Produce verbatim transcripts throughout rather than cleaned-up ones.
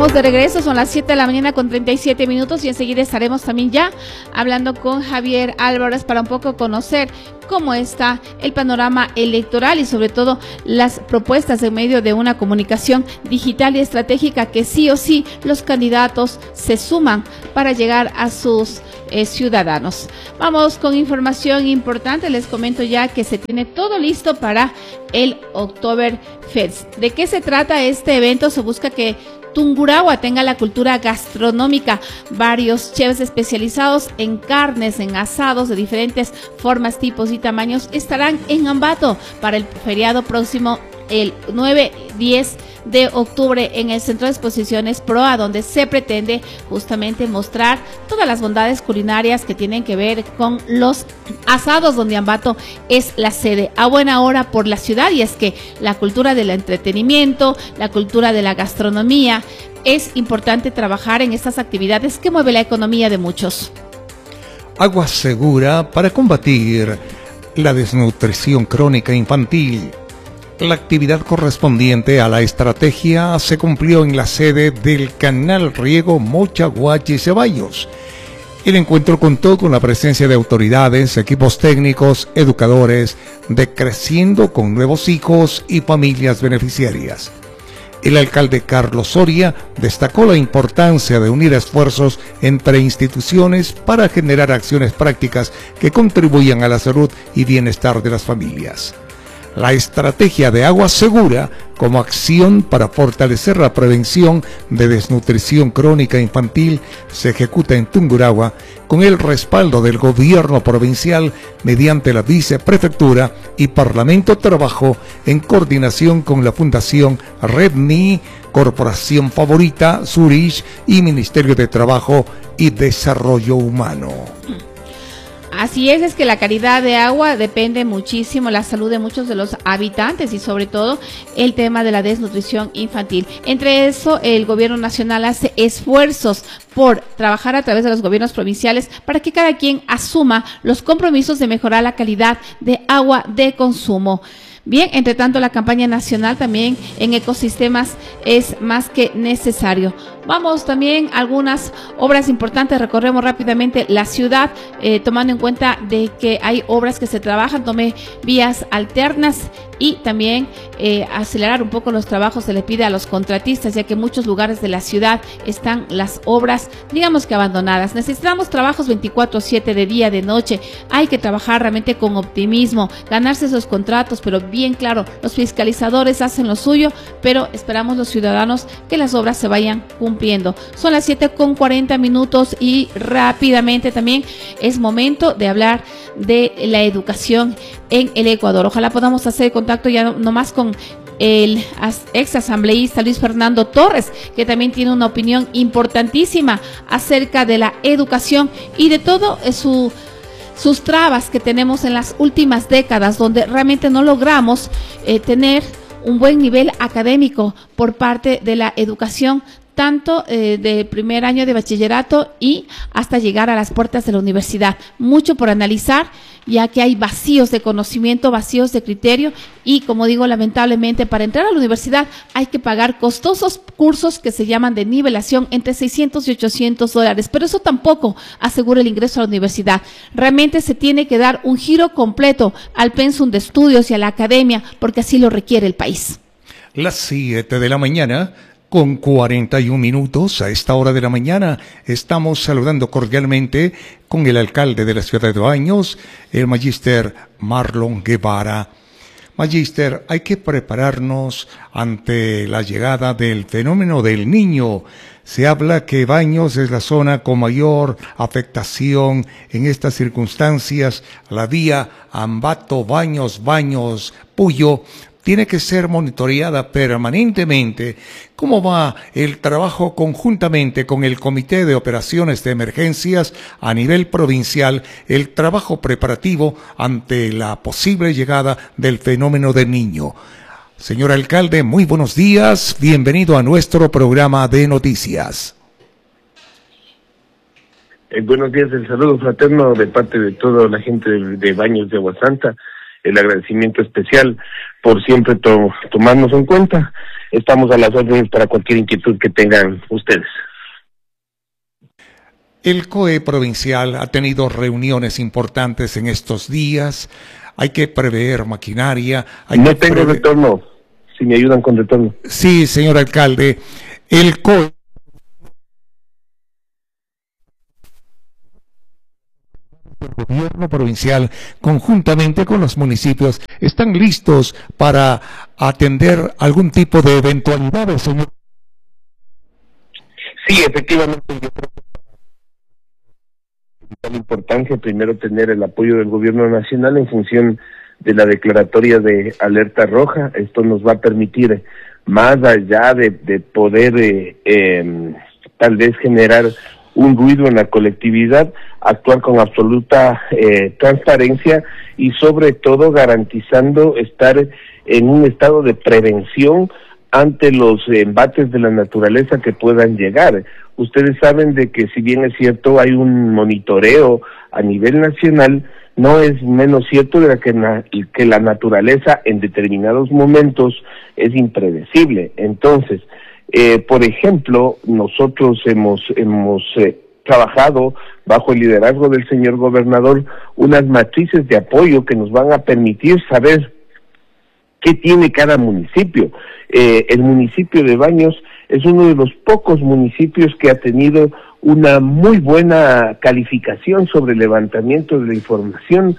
Estamos de regreso, son las siete de la mañana con treinta y siete minutos y enseguida estaremos también ya hablando con Javier Álvarez para un poco conocer cómo está el panorama electoral y sobre todo las propuestas en medio de una comunicación digital y estratégica que sí o sí los candidatos se suman para llegar a sus eh, ciudadanos. Vamos con información importante, les comento ya que se tiene todo listo para el Oktoberfest. ¿De qué se trata este evento? Se busca que Tungurahua tenga la cultura gastronómica. Varios chefs especializados en carnes, en asados de diferentes formas, tipos y tamaños estarán en Ambato para el feriado próximo el nueve diez de octubre en el Centro de Exposiciones Proa, donde se pretende justamente mostrar todas las bondades culinarias que tienen que ver con los asados, donde Ambato es la sede. A buena hora por la ciudad, y es que la cultura del entretenimiento, la cultura de la gastronomía, es importante trabajar en estas actividades que mueve la economía de muchos. Agua segura para combatir la desnutrición crónica infantil. La actividad correspondiente a la estrategia se cumplió en la sede del Canal Riego Mochaguachi Ceballos. El encuentro contó con la presencia de autoridades, equipos técnicos, educadores, de Creciendo con Nuevos Hijos y familias beneficiarias. El alcalde Carlos Soria destacó la importancia de unir esfuerzos entre instituciones para generar acciones prácticas que contribuyan a la salud y bienestar de las familias. La estrategia de agua segura como acción para fortalecer la prevención de desnutrición crónica infantil se ejecuta en Tungurahua con el respaldo del gobierno provincial mediante la viceprefectura y Parlamento Trabajo en coordinación con la Fundación RedNi, Corporación Favorita, Zurich y Ministerio de Trabajo y Desarrollo Humano. Así es, es que la calidad de agua depende muchísimo la salud de muchos de los habitantes y sobre todo el tema de la desnutrición infantil. Entre eso, el gobierno nacional hace esfuerzos por trabajar a través de los gobiernos provinciales para que cada quien asuma los compromisos de mejorar la calidad de agua de consumo. Bien, entre tanto, la campaña nacional también en ecosistemas es más que necesario. Vamos también a algunas obras importantes, recorremos rápidamente la ciudad, eh, tomando en cuenta de que hay obras que se trabajan, tomé vías alternas y también eh, acelerar un poco los trabajos se le pide a los contratistas, ya que en muchos lugares de la ciudad están las obras, digamos que abandonadas. Necesitamos trabajos veinticuatro siete de día, de noche, hay que trabajar realmente con optimismo, ganarse esos contratos, pero bien claro, los fiscalizadores hacen lo suyo, pero esperamos los ciudadanos que las obras se vayan cumpliendo. Son las siete con cuarenta minutos y rápidamente también es momento de hablar de la educación en el Ecuador. Ojalá podamos hacer contacto ya no, nomás con el ex asambleísta Luis Fernando Torres, que también tiene una opinión importantísima acerca de la educación y de todo su sus trabas que tenemos en las últimas décadas, donde realmente no logramos eh, tener un buen nivel académico por parte de la educación, tanto eh, del primer año de bachillerato y hasta llegar a las puertas de la universidad. Mucho por analizar, ya que hay vacíos de conocimiento, vacíos de criterio y, como digo, lamentablemente para entrar a la universidad hay que pagar costosos cursos que se llaman de nivelación entre seiscientos y ochocientos dólares, pero eso tampoco asegura el ingreso a la universidad. Realmente se tiene que dar un giro completo al pensum de estudios y a la academia, porque así lo requiere el país. Las siete de la mañana con cuarenta y un minutos. A esta hora de la mañana estamos saludando cordialmente con el alcalde de la ciudad de Baños, el magíster Marlon Guevara. Magíster, hay que prepararnos ante la llegada del fenómeno del Niño. Se habla que Baños es la zona con mayor afectación en estas circunstancias. La vía Ambato, Baños, Baños, Puyo tiene que ser monitoreada permanentemente. ¿Cómo va el trabajo conjuntamente con el Comité de Operaciones de Emergencias a nivel provincial, el trabajo preparativo ante la posible llegada del fenómeno del Niño? Señor alcalde, muy buenos días, bienvenido a nuestro programa de noticias. Eh, buenos días, el saludo fraterno de parte de toda la gente de, de Baños de Agua Santa. El agradecimiento especial por siempre to tomarnos en cuenta. estamos a las órdenes para cualquier inquietud que tengan ustedes. El C O E provincial ha tenido reuniones importantes en estos días. Hay que prever maquinaria. Hay no que tengo prever... retorno. Si me ayudan con retorno. Sí, señor alcalde. El C O E el gobierno provincial, conjuntamente con los municipios, están listos para atender algún tipo de eventualidades, señor. Sí, efectivamente, yo creo que es de vital importancia primero tener el apoyo del gobierno nacional en función de la declaratoria de alerta roja. Esto nos va a permitir, más allá de, de poder eh, eh, tal vez generar un ruido en la colectividad, actuar con absoluta eh, transparencia y sobre todo garantizando estar en un estado de prevención ante los embates de la naturaleza que puedan llegar. Ustedes saben de que si bien es cierto hay un monitoreo a nivel nacional, no es menos cierto de que, na que la naturaleza en determinados momentos es impredecible. Entonces, Eh, por ejemplo, nosotros hemos hemos eh, trabajado bajo el liderazgo del señor gobernador unas matrices de apoyo que nos van a permitir saber qué tiene cada municipio. Eh, el municipio de Baños es uno de los pocos municipios que ha tenido una muy buena calificación sobre el levantamiento de la información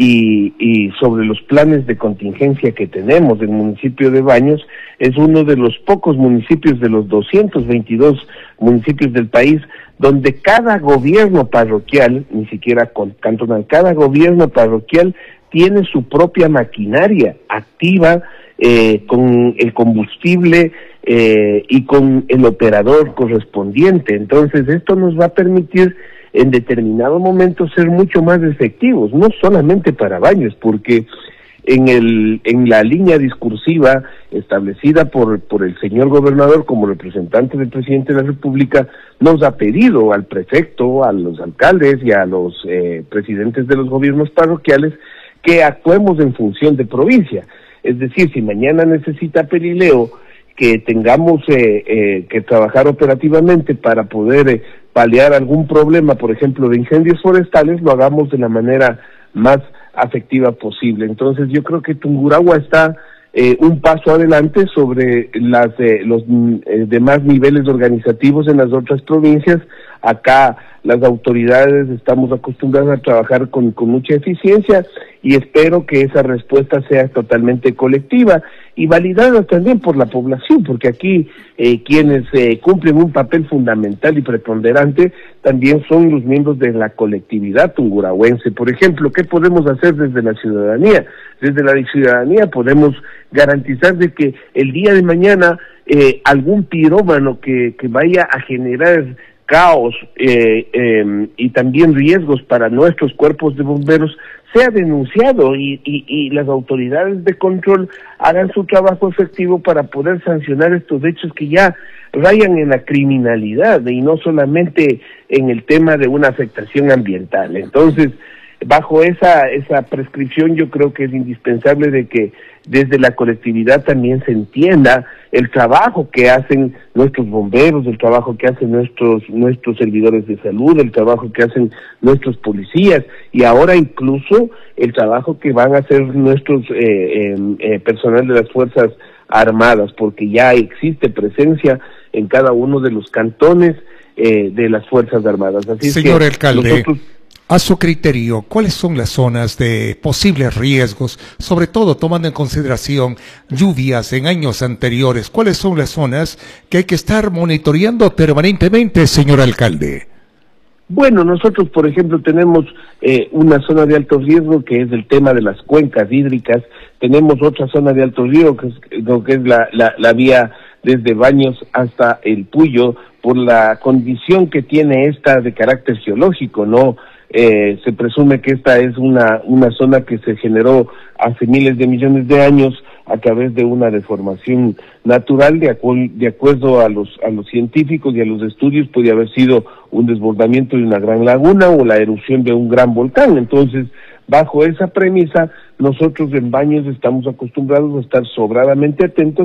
y, y sobre los planes de contingencia que tenemos. El municipio de Baños es uno de los pocos municipios de los doscientos veintidós municipios del país donde cada gobierno parroquial, ni siquiera cantonal, cada gobierno parroquial tiene su propia maquinaria activa eh, con el combustible eh, y con el operador correspondiente. Entonces esto nos va a permitir en determinado momento ser mucho más efectivos, no solamente para Baños, porque en el en la línea discursiva establecida por por el señor gobernador como representante del presidente de la República, nos ha pedido al prefecto, a los alcaldes y a los eh, presidentes de los gobiernos parroquiales que actuemos en función de provincia. Es decir, si mañana necesita Pelileo que tengamos eh, eh, que trabajar operativamente para poder eh, paliar algún problema, por ejemplo, de incendios forestales, lo hagamos de la manera más afectiva posible. Entonces yo creo que Tungurahua está eh, un paso adelante sobre las eh, los eh, demás niveles organizativos en las otras provincias. Acá las autoridades estamos acostumbradas a trabajar con, con mucha eficiencia y espero que esa respuesta sea totalmente colectiva y validada también por la población, porque aquí eh, quienes eh, cumplen un papel fundamental y preponderante también son los miembros de la colectividad tungurahuense. Por ejemplo, ¿qué podemos hacer desde la ciudadanía? Desde la ciudadanía podemos garantizar de que el día de mañana eh, algún pirómano que, que vaya a generar caos eh, eh, y también riesgos para nuestros cuerpos de bomberos sea denunciado y, y, y las autoridades de control hagan su trabajo efectivo para poder sancionar estos hechos que ya rayan en la criminalidad y no solamente en el tema de una afectación ambiental. Entonces, bajo esa esa prescripción yo creo que es indispensable de que desde la colectividad también se entienda el trabajo que hacen nuestros bomberos, el trabajo que hacen nuestros nuestros servidores de salud, el trabajo que hacen nuestros policías y ahora incluso el trabajo que van a hacer nuestros eh, eh, eh, personal de las Fuerzas Armadas, porque ya existe presencia en cada uno de los cantones eh, de las Fuerzas Armadas. Así Señor es que alcalde, nosotros... a su criterio, ¿cuáles son las zonas de posibles riesgos, sobre todo tomando en consideración lluvias en años anteriores? ¿Cuáles son las zonas que hay que estar monitoreando permanentemente, señor alcalde? Bueno, nosotros, por ejemplo, tenemos eh, una zona de alto riesgo que es el tema de las cuencas hídricas. Tenemos otra zona de alto riesgo que es, lo que es la, la, la vía desde Baños hasta El Puyo, por la condición que tiene esta de carácter geológico, ¿no? Eh, se presume que esta es una una zona que se generó hace miles de millones de años a través de una deformación natural. De, acu de acuerdo a los a los científicos y a los estudios, podría haber sido un desbordamiento de una gran laguna o la erupción de un gran volcán. Entonces, bajo esa premisa, nosotros en Baños estamos acostumbrados a estar sobradamente atentos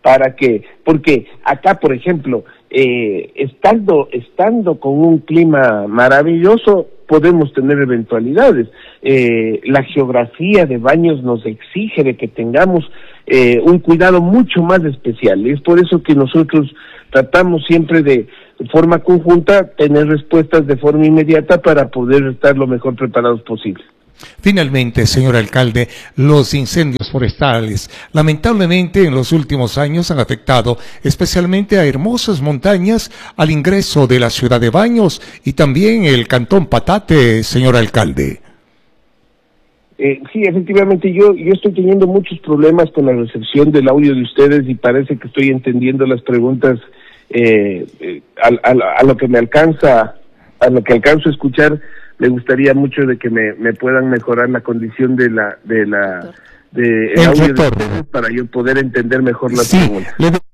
para que, porque acá, por ejemplo, eh, estando, estando con un clima maravilloso, podemos tener eventualidades. Eh, la geografía de Baños nos exige de que tengamos eh, un cuidado mucho más especial. Es por eso que nosotros tratamos siempre de, de forma conjunta, tener respuestas de forma inmediata para poder estar lo mejor preparados posible. Finalmente, señor alcalde, los incendios forestales lamentablemente en los últimos años han afectado especialmente a hermosas montañas al ingreso de la ciudad de Baños y también el cantón Patate, señor alcalde. Eh, sí, efectivamente, yo yo estoy teniendo muchos problemas con la recepción del audio de ustedes y parece que estoy entendiendo las preguntas eh, eh, a, a, a lo que me alcanza, a lo que alcanzo a escuchar. Me gustaría mucho de que me, me puedan mejorar la condición de la de la de el audio de ustedes para yo poder entender mejor las sí, preguntas.